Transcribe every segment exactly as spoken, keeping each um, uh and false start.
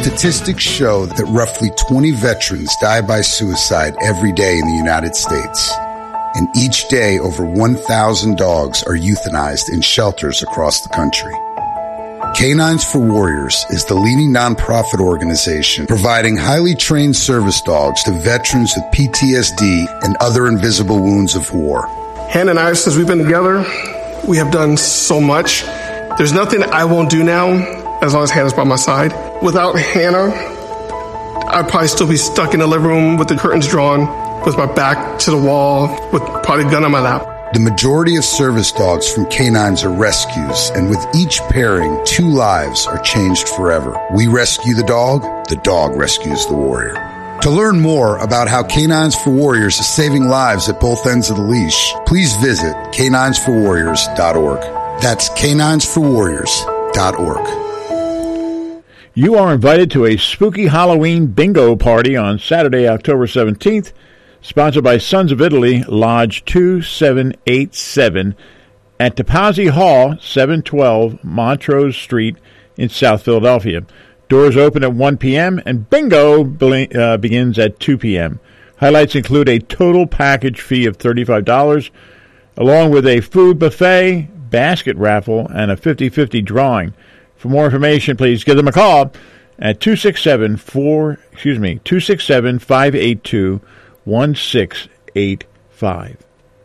Statistics show that roughly twenty veterans die by suicide every day in the United States. And each day, over one thousand dogs are euthanized in shelters across the country. Canines for Warriors is the leading nonprofit organization providing highly trained service dogs to veterans with P T S D and other invisible wounds of war. Hannah and I, since we've been together, we have done so much. There's nothing I won't do now as long as Hannah's by my side. Without Hannah, I'd probably still be stuck in the living room with the curtains drawn, with my back to the wall, with probably a gun on my lap. The majority of service dogs from Canines are rescues, and with each pairing, two lives are changed forever. We rescue the dog, the dog rescues the warrior. To learn more about how Canines for Warriors is saving lives at both ends of the leash, please visit canines for warriors dot org. That's canines for warriors dot org. You are invited to a spooky Halloween bingo party on Saturday, October seventeenth, sponsored by Sons of Italy, Lodge two seven eight seven, at Topazzi Hall, seven twelve Montrose Street in South Philadelphia. Doors open at one p.m. and bingo uh, begins at two p.m. Highlights include a total package fee of thirty-five dollars, along with a food buffet, basket raffle, and a fifty-fifty drawing. For more information, please give them a call at two six seven four excuse me two six seven five eight two one six eight five.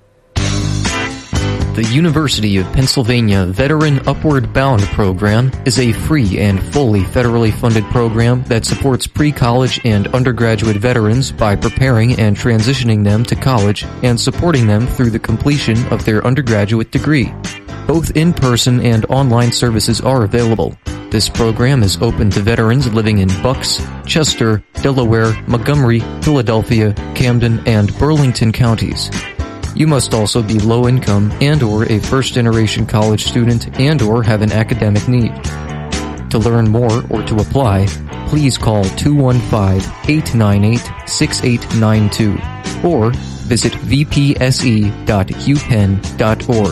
The University of Pennsylvania Veteran Upward Bound program is a free and fully federally funded program that supports pre-college and undergraduate veterans by preparing and transitioning them to college and supporting them through the completion of their undergraduate degree. Both in-person and online services are available. This program is open to veterans living in Bucks, Chester, Delaware, Montgomery, Philadelphia, Camden, and Burlington counties. You must also be low income and or a first-generation college student and or have an academic need. To learn more or to apply, please call two one five, eight nine eight, six eight nine two or visit v p s e dot u penn dot org.